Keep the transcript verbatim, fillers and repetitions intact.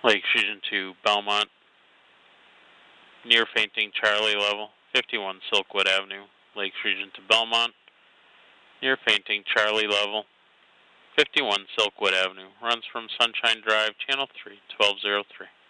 Lakes Region two, Belmont, near fainting Charlie level, fifty-one Silkwood Avenue, Lakes Region to Belmont, near fainting Charlie level, fifty-one Silkwood Avenue, runs from Sunshine Drive, Channel three, twelve oh three.